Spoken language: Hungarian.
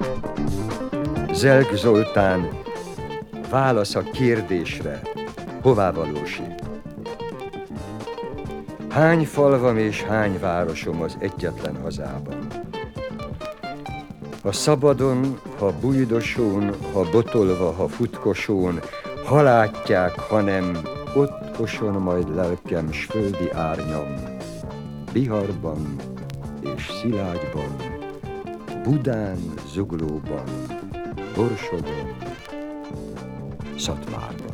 Zelk Zoltán, válasz a kérdésre, hová valósít? Hány falvam és hány városom az egyetlen hazában? Ha szabadon, ha bújdosón, ha botolva, ha futkosón, ha látják, ha nem, ott oson majd lelkem s földi árnyam, Biharban és Szilágyban, Budán, Zuglóban, Borsodon, Szatmárban.